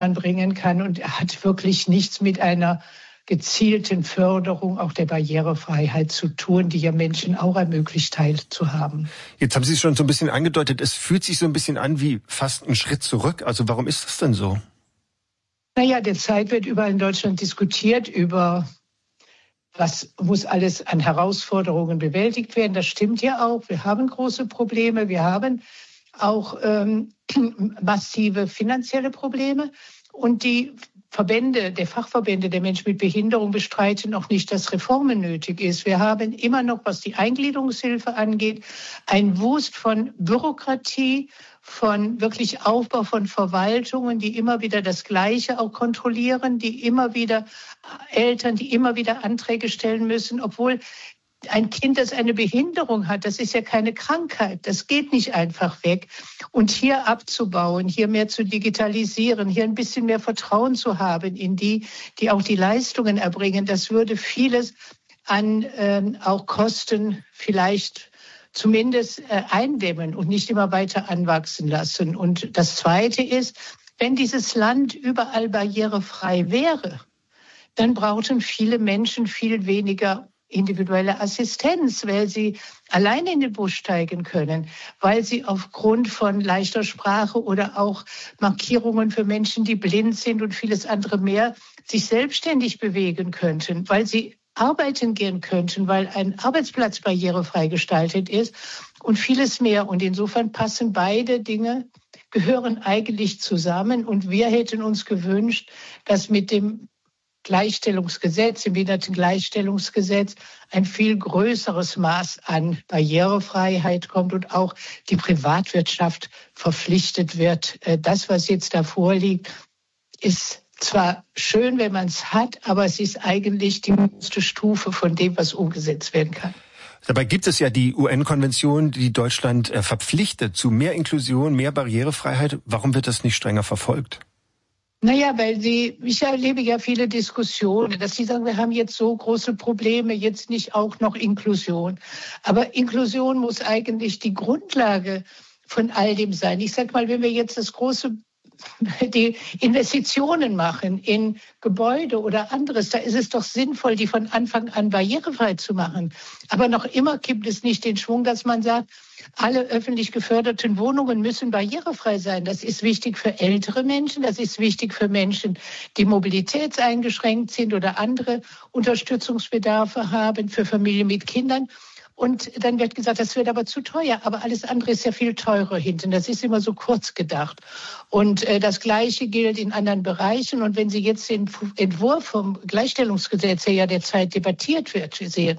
bringen kann. Und er hat wirklich nichts mit einer gezielten Förderung auch der Barrierefreiheit zu tun, die ja Menschen auch ermöglicht, teilzuhaben. Jetzt haben Sie es schon so ein bisschen angedeutet, es fühlt sich so ein bisschen an wie fast ein Schritt zurück. Also warum ist das denn so? Naja, derzeit wird überall in Deutschland diskutiert über, was muss alles an Herausforderungen bewältigt werden. Das stimmt ja auch. Wir haben große Probleme. Wir haben auch massive finanzielle Probleme. Und die Verbände, der Fachverbände der Menschen mit Behinderung bestreiten auch nicht, dass Reformen nötig ist. Wir haben immer noch, was die Eingliederungshilfe angeht, ein Wust von Bürokratie, von wirklich Aufbau von Verwaltungen, die immer wieder das Gleiche auch kontrollieren, die immer wieder Eltern, die immer wieder Anträge stellen müssen, obwohl ein Kind, das eine Behinderung hat, das ist ja keine Krankheit. Das geht nicht einfach weg. Und hier abzubauen, hier mehr zu digitalisieren, hier ein bisschen mehr Vertrauen zu haben in die auch die Leistungen erbringen, das würde vieles an auch Kosten vielleicht zumindest eindämmen und nicht immer weiter anwachsen lassen. Und das Zweite ist, wenn dieses Land überall barrierefrei wäre, dann brauchten viele Menschen viel weniger individuelle Assistenz, weil sie alleine in den Bus steigen können, weil sie aufgrund von leichter Sprache oder auch Markierungen für Menschen, die blind sind und vieles andere mehr, sich selbstständig bewegen könnten, weil sie arbeiten gehen könnten, weil ein Arbeitsplatz barrierefrei gestaltet ist und vieles mehr. Und insofern passen beide Dinge, gehören eigentlich zusammen. Und wir hätten uns gewünscht, dass mit dem Gleichstellungsgesetz, im Behindertengleichstellungsgesetz, ein viel größeres Maß an Barrierefreiheit kommt und auch die Privatwirtschaft verpflichtet wird. Das, was jetzt da vorliegt, ist zwar schön, wenn man es hat, aber es ist eigentlich die höchste Stufe von dem, was umgesetzt werden kann. Dabei gibt es ja die UN-Konvention, die Deutschland verpflichtet zu mehr Inklusion, mehr Barrierefreiheit. Warum wird das nicht strenger verfolgt? Naja, ich erlebe ja viele Diskussionen, dass sie sagen, wir haben jetzt so große Probleme, jetzt nicht auch noch Inklusion. Aber Inklusion muss eigentlich die Grundlage von all dem sein. Ich sag mal, wenn wir jetzt die Investitionen machen in Gebäude oder anderes, da ist es doch sinnvoll, die von Anfang an barrierefrei zu machen. Aber noch immer gibt es nicht den Schwung, dass man sagt, alle öffentlich geförderten Wohnungen müssen barrierefrei sein. Das ist wichtig für ältere Menschen, das ist wichtig für Menschen, die mobilitätseingeschränkt sind oder andere Unterstützungsbedarfe haben, für Familien mit Kindern. Und dann wird gesagt, das wird aber zu teuer. Aber alles andere ist ja viel teurer hinten. Das ist immer so kurz gedacht. Und das Gleiche gilt in anderen Bereichen. Und wenn Sie jetzt den Entwurf vom Gleichstellungsgesetz, der ja derzeit debattiert wird, sehen,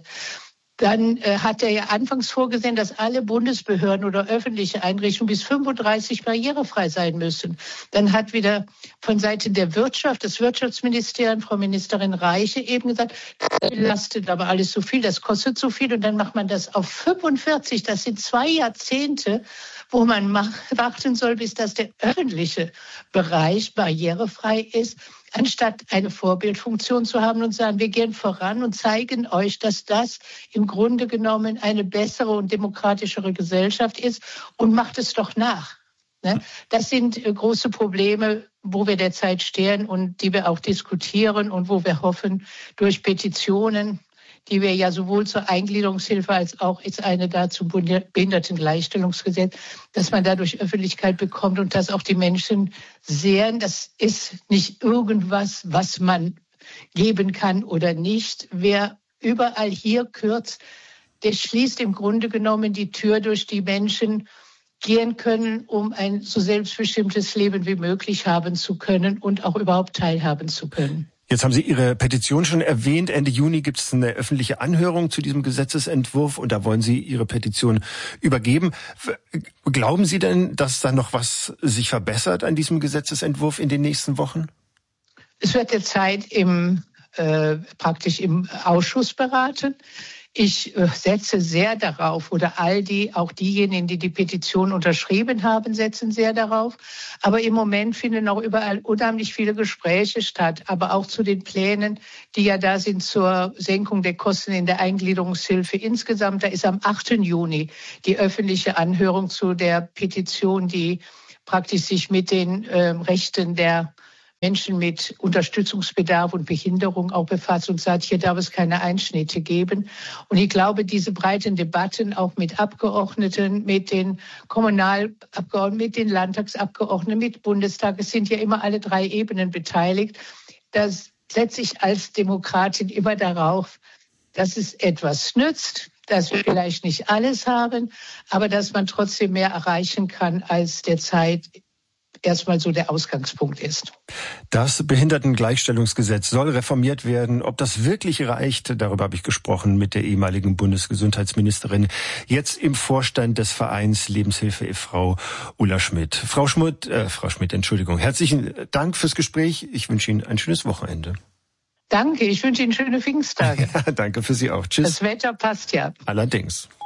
dann hat er ja anfangs vorgesehen, dass alle Bundesbehörden oder öffentliche Einrichtungen bis 35 barrierefrei sein müssen. Dann hat wieder von Seiten der Wirtschaft, das Wirtschaftsministerium, Frau Ministerin Reiche eben gesagt, das belastet aber alles so viel, das kostet so viel. Und dann macht man das auf 45. Das sind 2 Jahrzehnte, wo man warten soll, bis das der öffentliche Bereich barrierefrei ist, anstatt eine Vorbildfunktion zu haben und sagen, wir gehen voran und zeigen euch, dass das im Grunde genommen eine bessere und demokratischere Gesellschaft ist und macht es doch nach. Das sind große Probleme, wo wir derzeit stehen und die wir auch diskutieren und wo wir hoffen, durch Petitionen, die wir ja sowohl zur Eingliederungshilfe als auch jetzt eine da zum Behindertengleichstellungsgesetz, dass man dadurch Öffentlichkeit bekommt und dass auch die Menschen sehen, das ist nicht irgendwas, was man geben kann oder nicht. Wer überall hier kürzt, der schließt im Grunde genommen die Tür, durch die Menschen gehen können, um ein so selbstbestimmtes Leben wie möglich haben zu können und auch überhaupt teilhaben zu können. Jetzt haben Sie Ihre Petition schon erwähnt. Ende Juni gibt es eine öffentliche Anhörung zu diesem Gesetzesentwurf und da wollen Sie Ihre Petition übergeben. Glauben Sie denn, dass da noch was sich verbessert an diesem Gesetzesentwurf in den nächsten Wochen? Es wird derzeit praktisch im Ausschuss beraten. Ich setze sehr darauf, oder auch diejenigen, die die Petition unterschrieben haben, setzen sehr darauf. Aber im Moment finden auch überall unheimlich viele Gespräche statt, aber auch zu den Plänen, die ja da sind zur Senkung der Kosten in der Eingliederungshilfe insgesamt. Da ist am 8. Juni die öffentliche Anhörung zu der Petition, die praktisch sich mit den Rechten der Menschen mit Unterstützungsbedarf und Behinderung auch befasst und sagt, hier darf es keine Einschnitte geben. Und ich glaube, diese breiten Debatten auch mit Abgeordneten, mit den Kommunalabgeordneten, mit den Landtagsabgeordneten, mit Bundestag, es sind ja immer alle 3 Ebenen beteiligt, das setze ich als Demokratin immer darauf, dass es etwas nützt, dass wir vielleicht nicht alles haben, aber dass man trotzdem mehr erreichen kann, als derzeit erstmal so der Ausgangspunkt ist. Das Behindertengleichstellungsgesetz soll reformiert werden. Ob das wirklich reicht, darüber habe ich gesprochen mit der ehemaligen Bundesgesundheitsministerin, jetzt im Vorstand des Vereins Lebenshilfe e.V., Ulla Schmidt. Frau Schmidt, herzlichen Dank fürs Gespräch. Ich wünsche Ihnen ein schönes Wochenende. Danke, ich wünsche Ihnen schöne Pfingsttage. Ja, danke für Sie auch. Tschüss. Das Wetter passt ja. Allerdings.